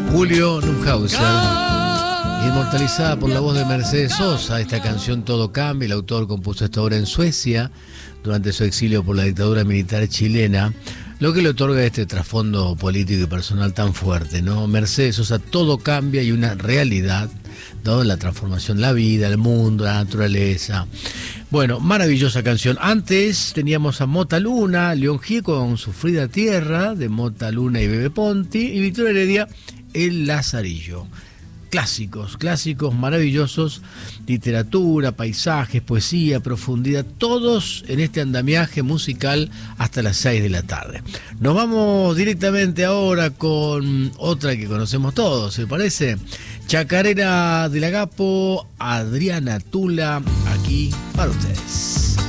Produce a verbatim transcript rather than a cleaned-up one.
Julio Neuhauser, inmortalizada por la voz de Mercedes Sosa. Esta canción Todo Cambia. El autor compuso esta obra en Suecia durante su exilio por la dictadura militar chilena, lo que le otorga este trasfondo político y personal tan fuerte, ¿no? Mercedes Sosa, todo cambia y una realidad, ¿no? La transformación, la vida, el mundo, la naturaleza. Bueno, maravillosa canción. Antes teníamos a Mota Luna, León Gieco con Sufrida Tierra, de Mota Luna y Bebe Ponti, y Victoria Heredia, El Lazarillo. Clásicos, clásicos maravillosos, literatura, paisajes, poesía, profundidad, todos en este andamiaje musical hasta las seis de la tarde. Nos vamos directamente ahora con otra que conocemos todos, ¿se parece? Chacarera del Agapo, Adriana Tula, aquí para ustedes.